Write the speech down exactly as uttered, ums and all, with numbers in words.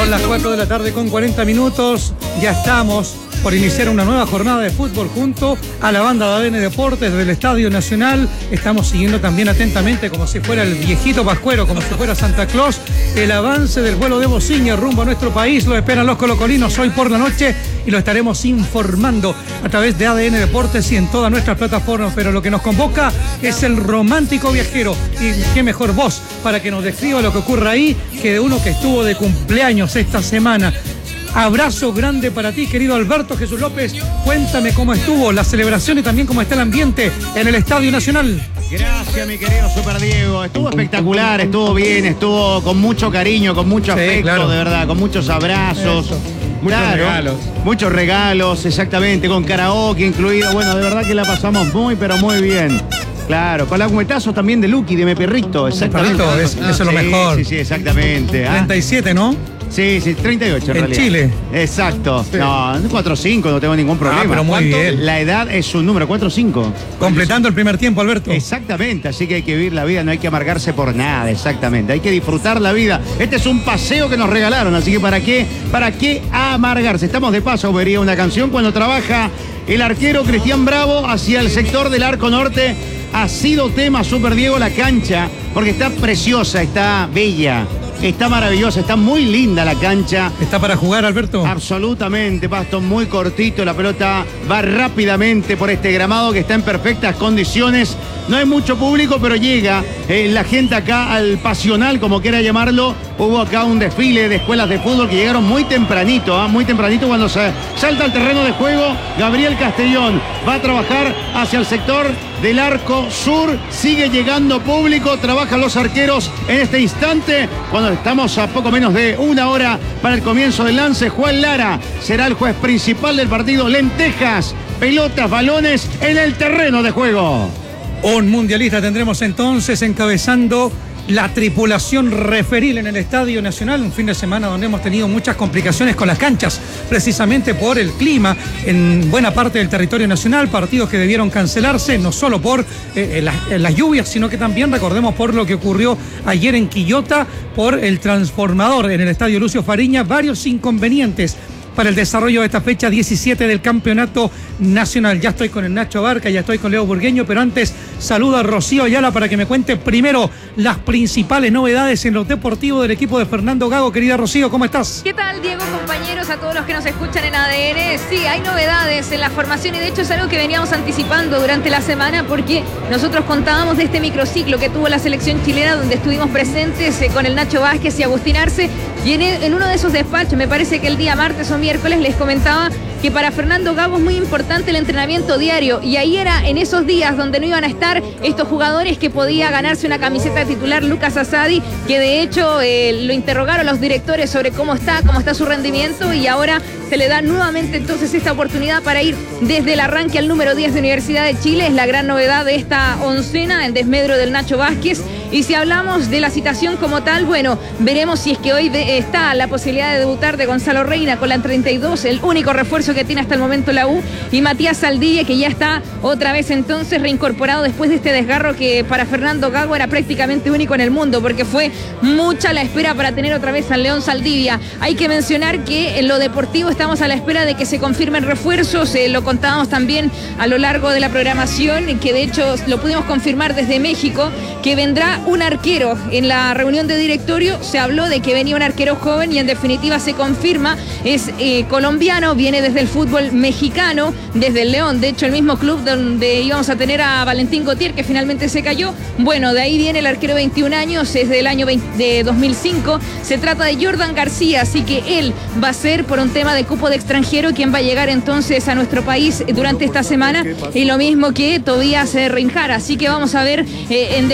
Son las cuatro de la tarde con cuarenta minutos. Ya estamos por iniciar una nueva jornada de fútbol junto a la banda de A D N Deportes del Estadio Nacional. Estamos siguiendo también atentamente, como si fuera el viejito pascuero, como si fuera Santa Claus, el avance del vuelo de Bociña rumbo a nuestro país. Lo esperan los colocolinos hoy por la noche y lo estaremos informando a través de A D N Deportes y en todas nuestras plataformas. Pero lo que nos convoca es el romántico viajero. Y qué mejor voz para que nos describa lo que ocurre ahí que de uno que estuvo de cumpleaños esta semana. Abrazo grande para ti, querido Alberto Jesús López. Cuéntame cómo estuvo la celebración y también cómo está el ambiente en el Estadio Nacional. Gracias, mi querido Super Diego. Estuvo espectacular, estuvo bien, estuvo con mucho cariño, con mucho Sí, afecto, claro. de verdad, con muchos abrazos. Eso. Muchos Claro. regalos. Muchos regalos, exactamente, con karaoke incluido. Bueno, de verdad que la pasamos muy, pero muy bien. Claro, con langüetazos también de Lucky, de Mi Perrito, exactamente. Perrito, es- eso es lo Sí, mejor. Sí, sí, exactamente. ¿ah? treinta y siete, ¿no? Sí, sí, treinta y ocho en, En realidad. Chile. Exacto. Sí. No, cuatro cinco, no tengo ningún problema. Ah, pero muy ¿Cuánto? bien. La edad es un número, cuatro cinco. Completando el primer tiempo, Alberto. Exactamente, así que hay que vivir la vida, no hay que amargarse por nada, exactamente. Hay que disfrutar la vida. Este es un paseo que nos regalaron, así que ¿para qué? ¿Para qué amargarse? Estamos de paso, vería una canción cuando trabaja el arquero Cristian Bravo hacia el sector del arco norte. Ha sido tema, Super Diego, la cancha, porque está preciosa, está bella, está maravillosa, está muy linda la cancha. ¿Está para jugar, Alberto? Absolutamente, Pasto, muy cortito, la pelota va rápidamente por este gramado que está en perfectas condiciones. No hay mucho público, pero llega eh, la gente acá al Pasional, como quiera llamarlo. Hubo acá un desfile de escuelas de fútbol que llegaron muy tempranito, ¿ah? muy tempranito cuando se salta al terreno de juego. Gabriel Castellón va a trabajar hacia el sector del arco sur, sigue llegando público, trabajan los arqueros en este instante, cuando estamos a poco menos de una hora para el comienzo del lance. Juan Lara será el juez principal del partido. Lentejas, pelotas, balones en el terreno de juego. Un mundialista tendremos entonces encabezando la tripulación referil en el Estadio Nacional, un fin de semana donde hemos tenido muchas complicaciones con las canchas, precisamente por el clima en buena parte del territorio nacional, partidos que debieron cancelarse, no solo por eh, las, las lluvias, sino que también recordemos por lo que ocurrió ayer en Quillota, por el transformador en el Estadio Lucio Fariña, varios inconvenientes para el desarrollo de esta fecha diecisiete del Campeonato Nacional. Ya estoy con el Nacho Barca, ya estoy con Leo Burgueño, pero antes saludo a Rocío Ayala para que me cuente primero las principales novedades en lo deportivo del equipo de Fernando Gago. Querida Rocío, ¿cómo estás? ¿Qué tal, Diego, compañeros, a todos los que nos escuchan en A D N? Sí, hay novedades en la formación y de hecho es algo que veníamos anticipando durante la semana porque nosotros contábamos de este microciclo que tuvo la selección chilena donde estuvimos presentes eh, con el Nacho Vázquez y Agustín Arce y en, en uno de esos despachos, me parece que el día martes o miércoles les comentaba que para Fernando Gago es muy importante el entrenamiento diario y ahí era en esos días donde no iban a estar estos jugadores que podía ganarse una camiseta titular Lucas Asadi, que de hecho eh, lo interrogaron los directores sobre cómo está, cómo está su rendimiento y ahora se le da nuevamente entonces esta oportunidad para ir desde el arranque al número diez de Universidad de Chile. Es la gran novedad de esta oncena, el desmedro del Nacho Vázquez. Y si hablamos de la citación como tal, bueno, veremos si es que hoy de, está la posibilidad de debutar de Gonzalo Reina con la treinta y dos, el único refuerzo que tiene hasta el momento la U, y Matías Saldivia, que ya está otra vez entonces reincorporado después de este desgarro que para Fernando Gago era prácticamente único en el mundo, porque fue mucha la espera para tener otra vez al León Saldivia. Hay que mencionar que en lo deportivo estamos a la espera de que se confirmen refuerzos, eh, lo contábamos también a lo largo de la programación, que de hecho lo pudimos confirmar desde México, que vendrá un arquero. En la reunión de directorio se habló de que venía un arquero joven y en definitiva se confirma, es eh, colombiano, viene desde el fútbol mexicano, desde el León, de hecho el mismo club donde íbamos a tener a Valentín Gautier, que finalmente se cayó. Bueno, de ahí viene el arquero, veintiún años, es del año veinte, de dos mil cinco, se trata de Jordan García, así que él va a ser por un tema de cupo de extranjero quien va a llegar entonces a nuestro país durante esta semana, y lo mismo que Tobías Reinjara, así que vamos a ver eh, en